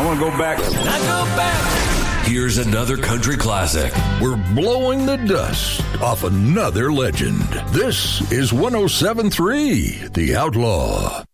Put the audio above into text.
I want to go back. I go back. Here's another country classic. We're blowing the dust off another legend. This is 107.3 The Outlaw.